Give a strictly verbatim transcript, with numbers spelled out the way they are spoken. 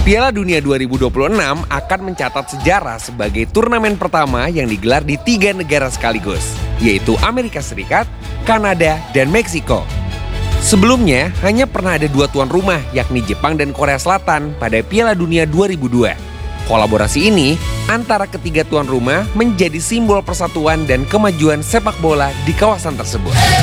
Piala Dunia dua ribu dua puluh enam akan mencatat sejarah sebagai turnamen pertama yang digelar di tiga negara sekaligus, yaitu Amerika Serikat, Kanada, dan Meksiko. Sebelumnya, hanya pernah ada dua tuan rumah, yakni Jepang dan Korea Selatan pada Piala Dunia dua ribu dua. Kolaborasi ini antara ketiga tuan rumah menjadi simbol persatuan dan kemajuan sepak bola di kawasan tersebut.